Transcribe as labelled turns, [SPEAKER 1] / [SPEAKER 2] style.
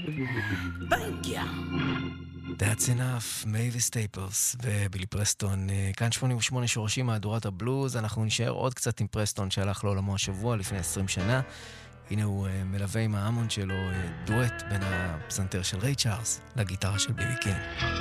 [SPEAKER 1] Venga.
[SPEAKER 2] That's enough, מייבי סטייפלס ובילי פרסטון. כאן 88 שורשים מהדורת הבלוז. אנחנו נשאר עוד קצת עם פרסטון שהלך לעולמו השבוע לפני 20 שנה. הנה הוא מלווה עם האמון שלו דואט בין הפסנתר של ריי צ'ארלס לגיטרה של ביבי קינג.